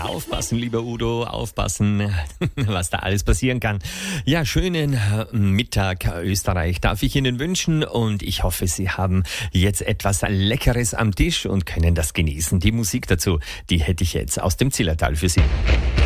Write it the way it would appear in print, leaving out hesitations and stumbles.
Aufpassen, lieber Udo, aufpassen, was da alles passieren kann. Ja, schönen Mittag, Österreich, darf ich Ihnen wünschen und ich hoffe, Sie haben jetzt etwas Leckeres am Tisch und können das genießen. Die Musik dazu, die hätte ich jetzt aus dem Zillertal für Sie.